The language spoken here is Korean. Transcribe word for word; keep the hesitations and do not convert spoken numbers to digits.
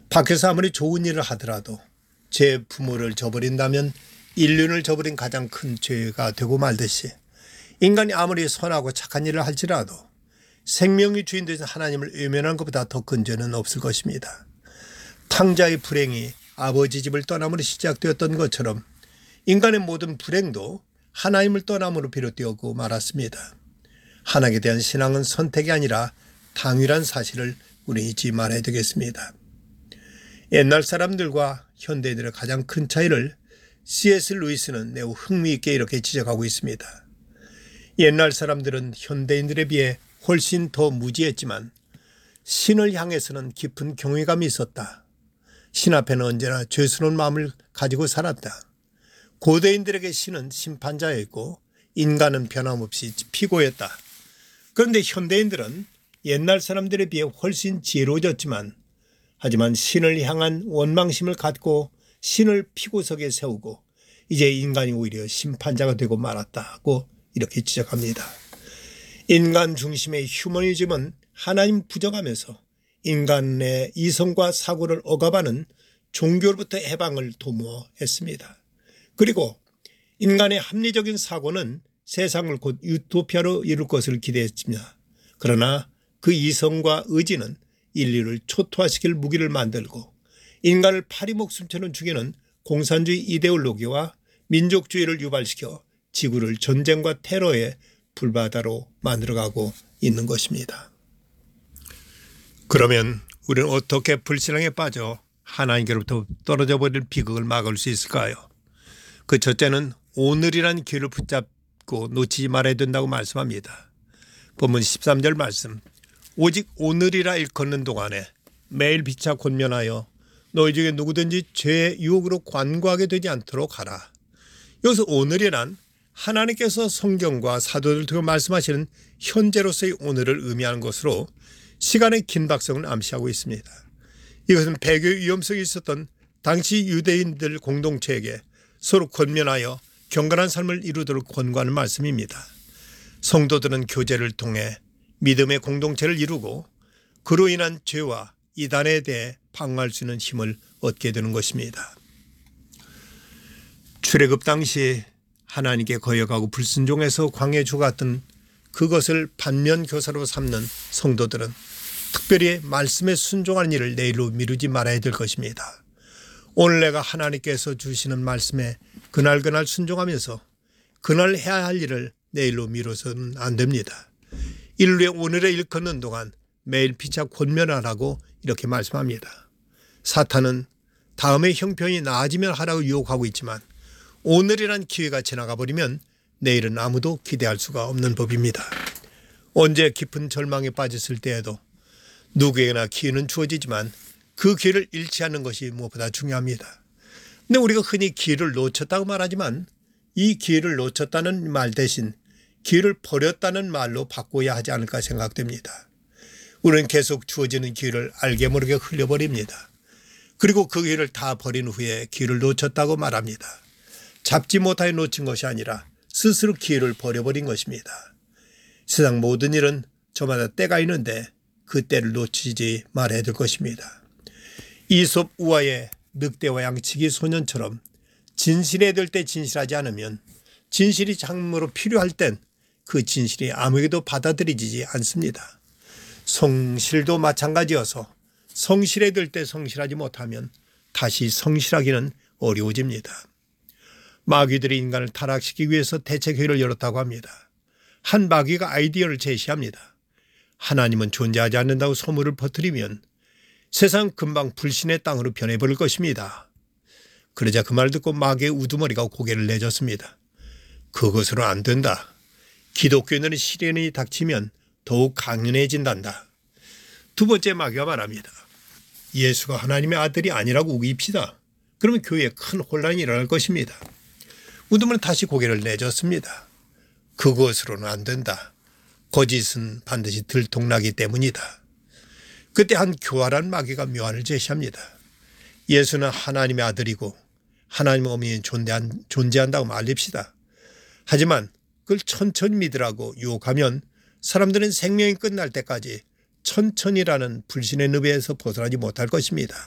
밖에서 아무리 좋은 일을 하더라도 제 부모를 저버린다면 인륜을 저버린 가장 큰 죄가 되고 말듯이 인간이 아무리 선하고 착한 일을 할지라도 생명의 주인 되신 하나님을 외면한 것보다 더 큰 죄는 없을 것입니다. 탕자의 불행이 아버지 집을 떠남으로 시작되었던 것처럼 인간의 모든 불행도 하나님을 떠남으로 비롯되었고 말았습니다. 하나님에 대한 신앙은 선택이 아니라 당위란 사실을 우리 잊지 말아야 되겠습니다. 옛날 사람들과 현대인들의 가장 큰 차이를 씨 에스 루이스는 매우 흥미있게 이렇게 지적하고 있습니다. 옛날 사람들은 현대인들에 비해 훨씬 더 무지했지만 신을 향해서는 깊은 경외감이 있었다. 신 앞에는 언제나 죄스러운 마음을 가지고 살았다. 고대인들에게 신은 심판자였고 인간은 변함없이 피고였다. 그런데 현대인들은 옛날 사람들에 비해 훨씬 지혜로워졌지만 하지만 신을 향한 원망심을 갖고 신을 피고석에 세우고 이제 인간이 오히려 심판자가 되고 말았다고 이렇게 지적합니다. 인간 중심의 휴머니즘은 하나님 부정하면서 인간의 이성과 사고를 억압하는 종교로부터 해방을 도모했습니다. 그리고 인간의 합리적인 사고는 세상을 곧 유토피아로 이룰 것을 기대했습니다. 그러나 그 이성과 의지는 인류를 초토화시킬 무기를 만들고 인간을 파리 목숨처럼 죽이는 공산주의 이데올로기와 민족주의를 유발시켜 지구를 전쟁과 테러의 불바다로 만들어가고 있는 것입니다. 그러면 우리는 어떻게 불신앙에 빠져 하나님께로부터 떨어져 버릴 비극을 막을 수 있을까요? 그 첫째는 오늘이란 기회를 붙잡고 놓치지 말아야 된다고 말씀합니다. 본문 십삼 절 말씀, 오직 오늘이라 일컫는 동안에 매일 피차 권면하여 너희 중에 누구든지 죄의 유혹으로 관구하게 되지 않도록 하라. 여기서 오늘이란 하나님께서 성경과 사도들 통해 말씀하시는 현재로서의 오늘을 의미하는 것으로 시간의 긴박성을 암시하고 있습니다. 이것은 배교의 위험성이 있었던 당시 유대인들 공동체에게 서로 권면하여 경건한 삶을 이루도록 권고하는 말씀입니다. 성도들은 교제를 통해 믿음의 공동체를 이루고 그로 인한 죄와 이단에 대해 방어할 수 있는 힘을 얻게 되는 것입니다. 출애굽 당시 하나님께 거역하고 불순종해서 광야에 죽었던 그것을 반면교사로 삼는 성도들은 특별히 말씀에 순종하는 일을 내일로 미루지 말아야 될 것입니다. 오늘 내가 하나님께서 주시는 말씀에 그날그날 순종하면서 그날 해야 할 일을 내일로 미뤄서는 안 됩니다. 인류의 오늘에 일컫는 동안 매일 피차 권면하라고 이렇게 말씀합니다. 사탄은 다음의 형편이 나아지면 하라고 유혹하고 있지만 오늘이란 기회가 지나가 버리면 내일은 아무도 기대할 수가 없는 법입니다. 언제 깊은 절망에 빠졌을 때에도 누구에게나 기회는 주어지지만 그 기회를 잃지 않는 것이 무엇보다 중요합니다. 근데 우리가 흔히 기회를 놓쳤다고 말하지만 이 기회를 놓쳤다는 말 대신 기회를 버렸다는 말로 바꿔야 하지 않을까 생각됩니다. 우리는 계속 주어지는 기회를 알게 모르게 흘려버립니다. 그리고 그 기회를 다 버린 후에 기회를 놓쳤다고 말합니다. 잡지 못하여 놓친 것이 아니라 스스로 기회를 버려버린 것입니다. 세상 모든 일은 저마다 때가 있는데 그 때를 놓치지 말아야 될 것입니다. 이솝 우화의 늑대와 양치기 소년처럼 진실해야 될 때 진실하지 않으면 진실이 참으로 필요할 땐 그 진실이 아무에게도 받아들이지 않습니다. 성실도 마찬가지여서 성실해야 될 때 성실하지 못하면 다시 성실하기는 어려워집니다. 마귀들이 인간을 타락시키기 위해서 대책회의를 열었다고 합니다. 한 마귀가 아이디어를 제시합니다. 하나님은 존재하지 않는다고 소문을 퍼뜨리면 세상 금방 불신의 땅으로 변해버릴 것입니다. 그러자 그 말 듣고 마귀의 우두머리가 고개를 내줬습니다. 그것으로 안 된다. 기독교인들은 시련이 닥치면 더욱 강연해진단다. 두 번째 마귀가 말합니다. 예수가 하나님의 아들이 아니라고 우깁시다. 그러면 교회에 큰 혼란이 일어날 것입니다. 우두머리는 다시 고개를 내줬습니다. 그것으로는 안 된다. 거짓은 반드시 들통나기 때문이다. 그때 한 교활한 마귀가 묘안을 제시합니다. 예수는 하나님의 아들이고 하나님의 어머니 존재한, 존재한다고 말립시다. 하지만 그걸 천천히 믿으라고 유혹하면 사람들은 생명이 끝날 때까지 천천히라는 불신의 늪에서 벗어나지 못할 것입니다.